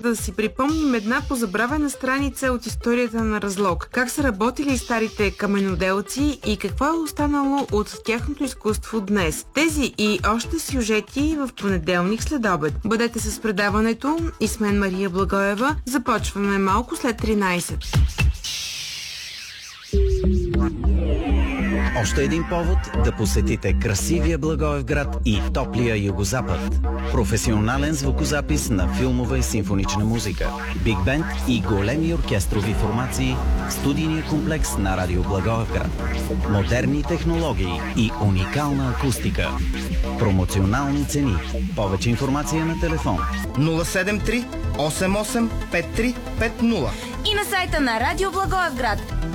да си припомним една позабравена страница от историята на Разлог. Как са работили старите каменоделци и какво е останало от тяхното изкуство днес. Тези и още сюжети в понеделник след обед. Бъдете с предаването и с мен Мария Благоева. Започваме малко след 13. Още един повод да посетите красивия Благоевград и топлия Югозапад. Професионален звукозапис на филмова и симфонична музика, биг бенд и големи оркестрови формации в студийния комплекс на Радио Благоевград. Модерни технологии и уникална акустика. Промоционални цени. Повече информация на телефон 073 88 5350 и на сайта на Радио Благоевград